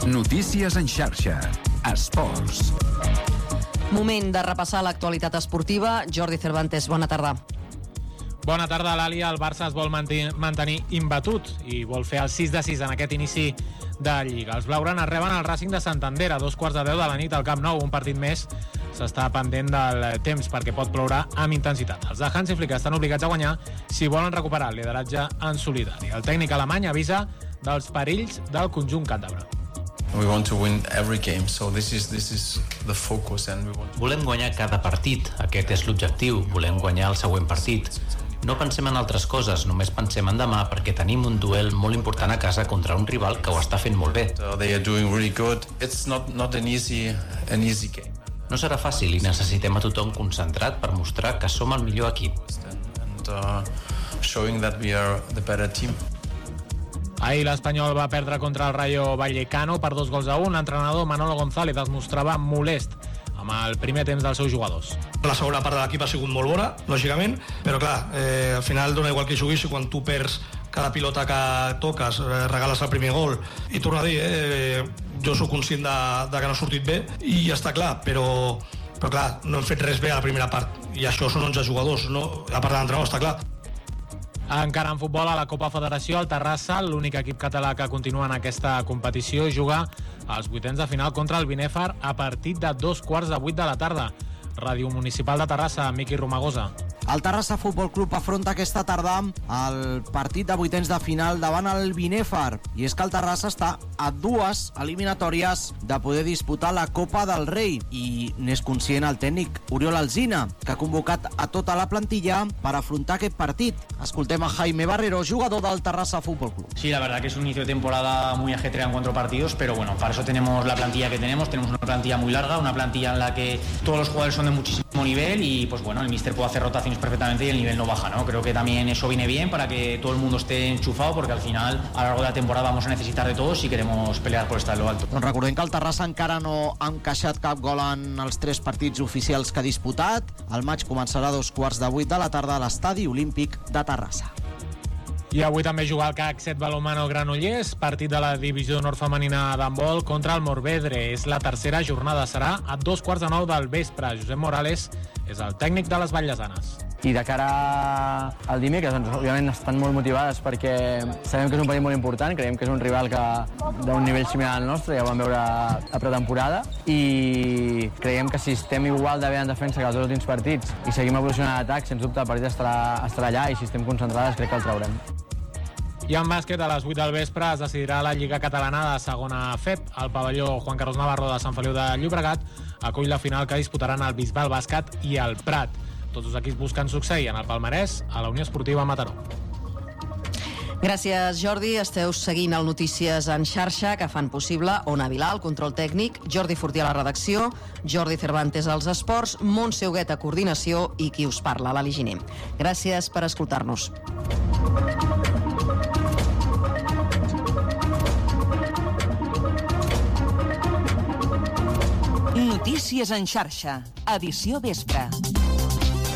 Notícies en xarxa. Esports. Moment de repassar l'actualitat esportiva. Jordi Cervantes, bona tarda. Bona tarda, Làlia. El Barça es vol mantenir imbatut i vol fer el 6-6 en aquest inici de Lliga. Els blaugranes reben el Racing de Santander a 2:10 de la nit al Camp Nou. Un partit més s'està pendent del temps perquè pot ploure amb intensitat. Els de Hansi Flick estan obligats a guanyar si volen recuperar el lideratge en solitari. El tècnic alemany avisa dels perills del conjunt càntabre. We want to win every game, so this is the focus and we want. Volem guanyar cada partit, aquest és l'objectiu, volem guanyar el següent partit. No pensem en altres coses, només pensem en demà perquè tenim un duel molt important a casa contra un rival que ho està fent molt bé. So they are doing really good. It's not an easy game. No serà fàcil i necessitem a tothom concentrat per mostrar que som el millor equip. And showing that we are the better team. Ahir l'Espanyol va perdre contra el Rayo Vallecano per 2-1. L'entrenador Manolo González es mostrava molest amb el primer temps dels seus jugadors. La segona part de l'equip ha sigut molt bona, lògicament, però clar, al final dona igual que juguis i quan tu perds cada pilota que toques, regales el primer gol i torno a dir, jo sóc conscient de que no ha sortit bé i ja està clar, però clar, no hem fet res bé a la primera part i això són 11 jugadors, no? A part de l'entrenador, està clar. Encara en futbol, a la Copa Federació, el Terrassa, l'únic equip català que continua en aquesta competició, juga als vuitens de final contra el Binèfar a partir de 2:15 de la tarda. Ràdio Municipal de Terrassa, Miqui Romagosa. El Terrassa Futbol Club afronta aquesta tarda el partit de vuitens de final davant el Binèfar, i és que el Terrassa està a 2 eliminatòries de poder disputar la Copa del Rei, i n'és conscient el tècnic Oriol Alsina, que ha convocat a tota la plantilla per afrontar aquest partit. Escoltem a Jaime Barrero, jugador del Terrassa Futbol Club. Sí, la verdad que es un inicio de temporada muy ajetreado en 4 partidos, pero bueno, para eso tenemos la plantilla que tenemos una plantilla muy larga, una plantilla en la que todos los jugadores son de muchísimo nivel y pues bueno, el míster puede hacer rotaciones perfectamente y el nivel no baja, ¿no? Creo que también eso viene bien para que todo el mundo esté enchufado, porque al final a lo largo de la temporada vamos a necesitar de todos si queremos pelear por estar en lo alto. Doncs recordem que el Terrassa encara no ha encaixat cap gol en els 3 partits oficials que ha disputat. El maig començarà a 2:15 de la tarda a l'Estadi Olímpic de Terrassa. I avui també juga el CAC 7 Balonmano Granollers, partit de la divisió nord femenina d'handbol contra el Morvedre. És la tercera jornada, serà a 2:15 del vespre. Josep Morales és el tècnic de les Batllasanes. I de cara al dimecres, doncs, òbviament estan molt motivades perquè sabem que és un partit molt important, creiem que és un rival d'un nivell similar al nostre, ja ho vam veure a pretemporada, i creiem que si estem igual de bé en defensa que els dos últims partits i seguim evolucionant en atac, sens dubte el partit estarà allà, i si estem concentrades crec que el traurem. I en bàsquet, a les 8 del vespre es decidirà la Lliga Catalana de segona FEP. El pavelló Juan Carlos Navarro de Sant Feliu de Llobregat acull la final que disputaran el Bisbal Bàsquet i el Prat. Tots els equips busquen succeir en el palmarès a la Unió Esportiva Mataró. Gràcies, Jordi. Esteu seguint el Notícies en xarxa, que fan possible Ona Vilà, el control tècnic, Jordi Fortí a la redacció, Jordi Cervantes als esports, Montse Huguet a coordinació i qui us parla, l'Ali Giner. Gràcies per escoltar-nos. Notícies en xarxa, edició vespre.